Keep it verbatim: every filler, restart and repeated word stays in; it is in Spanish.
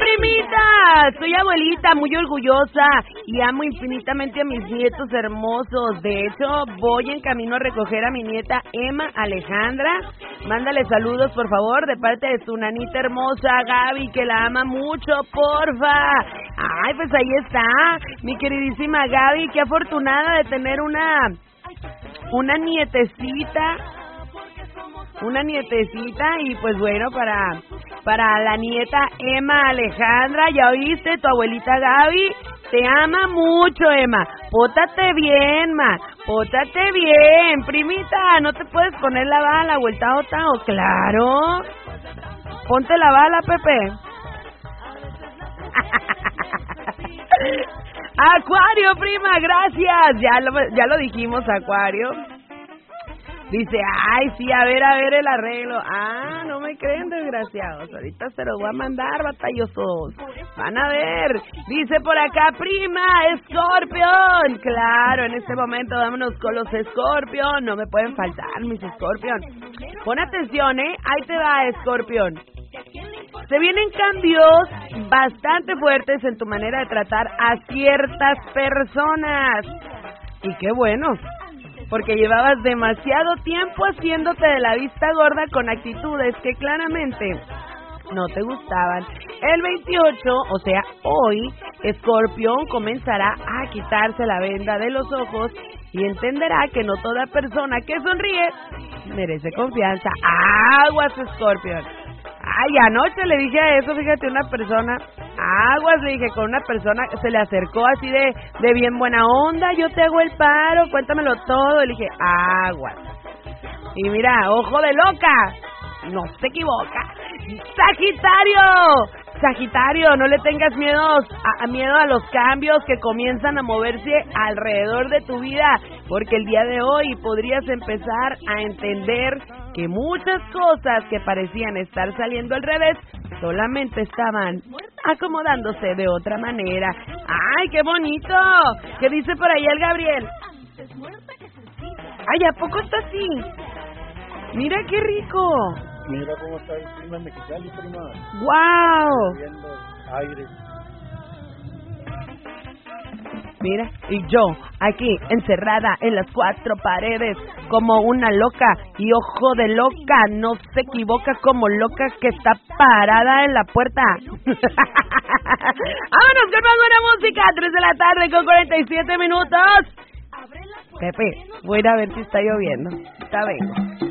primita! Soy abuelita, muy orgullosa y amo infinitamente a mis nietos hermosos. De hecho, voy en camino a recoger a mi nieta Emma Alejandra. Mándale saludos, por favor, de parte de su nanita hermosa Gaby, que la ama mucho, porfa. Ay, pues ahí está, mi queridísima Gaby, qué afortunada de tener una, una nietecita. Una nietecita y pues bueno, para para la nieta Emma Alejandra, ya oíste, tu abuelita Gaby te ama mucho, Emma. Pótate bien, ma, pótate bien, primita, no te puedes poner la bala, vuelta a Otao, claro. Ponte la bala, Pepe. Acuario, prima, gracias. Ya lo, ya lo dijimos, Acuario. Dice, ay, sí, a ver, a ver el arreglo. Ah, no me creen, desgraciados. Ahorita se los voy a mandar, batallosos. Van a ver. Dice por acá, prima, Scorpion. Claro, en este momento vámonos con los Scorpion. No me pueden faltar mis Scorpion. Pon atención, ¿eh? Ahí te va, Scorpion. Se vienen cambios bastante fuertes en tu manera de tratar a ciertas personas. Y qué bueno, porque llevabas demasiado tiempo haciéndote de la vista gorda con actitudes que claramente no te gustaban. El veintiocho, o sea, hoy, Escorpión comenzará a quitarse la venda de los ojos y entenderá que no toda persona que sonríe merece confianza. ¡Aguas, Escorpión! Ay, anoche le dije a eso, fíjate, una persona, aguas, le dije, con una persona, se le acercó así de, de bien buena onda, yo te hago el paro, cuéntamelo todo, y le dije, aguas. Y mira, ojo de loca, no se equivoca. Sagitario, Sagitario, no le tengas miedo a, a miedo a los cambios que comienzan a moverse alrededor de tu vida, porque el día de hoy podrías empezar a entender que muchas cosas que parecían estar saliendo al revés solamente estaban acomodándose de otra manera. ¡Ay, qué bonito! ¿Qué dice por ahí el Gabriel? ¡Ay, ¿a poco está así? ¡Mira qué rico! Mira cómo está el clima en Mexicali, prima. ¡Wow! Viendo aire. Mira, y yo aquí encerrada en las cuatro paredes como una loca, y ojo de loca, no se equivoca, como loca que está parada en la puerta. Vámonos con más buena música, tres de la tarde con cuarenta y siete minutos. Pepe, voy a ir a ver si está lloviendo. Está bien.